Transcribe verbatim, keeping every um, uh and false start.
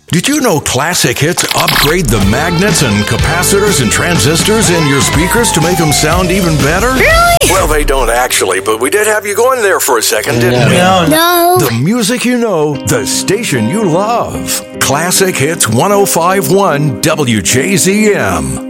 Did you know Classic Hits upgrade the magnets and capacitors and transistors in your speakers to make them sound even better? Really? Well, they don't actually, but we did have you going there for a second, didn't we? No. No. The music you know, the station you love. Classic Hits one oh five point one W J Z M.